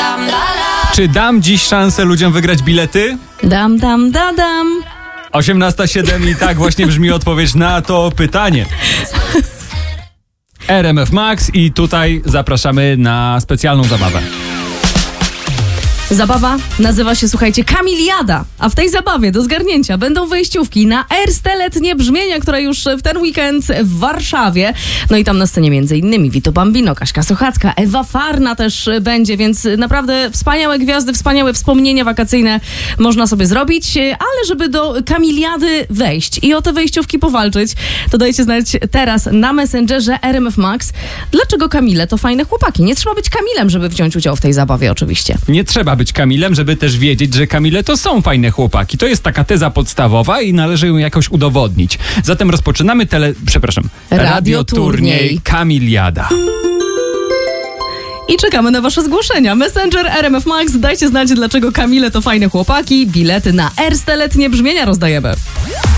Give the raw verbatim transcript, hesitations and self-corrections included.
Czy dam dziś szansę ludziom wygrać bilety? Dam, dam, dadam. osiemnasta siedem i tak właśnie brzmi odpowiedź na to pytanie. R M F Max i tutaj zapraszamy na specjalną zabawę. Zabawa nazywa się, słuchajcie, Kamiliada, a w tej zabawie do zgarnięcia będą wejściówki na Erste Letnie Brzmienia, które już w ten weekend w Warszawie. No i tam na scenie między innymi Vito Bambino, Kaśka Sochacka, Ewa Farna też będzie, więc naprawdę wspaniałe gwiazdy, wspaniałe wspomnienia wakacyjne można sobie zrobić, ale żeby do Kamiliady wejść i o te wejściówki powalczyć, to dajcie znać teraz na Messengerze R M F Max. Dlaczego Kamile to fajne chłopaki? Nie trzeba być Kamilem, żeby wziąć udział w tej zabawie oczywiście. Nie trzeba być Kamilem, żeby też wiedzieć, że Kamile to są fajne chłopaki. To jest taka teza podstawowa i należy ją jakoś udowodnić. Zatem rozpoczynamy tele... Przepraszam. Radioturniej Kamiliada. I czekamy na wasze zgłoszenia. Messenger R M F Max. Dajcie znać, dlaczego Kamile to fajne chłopaki. Bilety na Erste Letnie Brzmienia rozdajemy.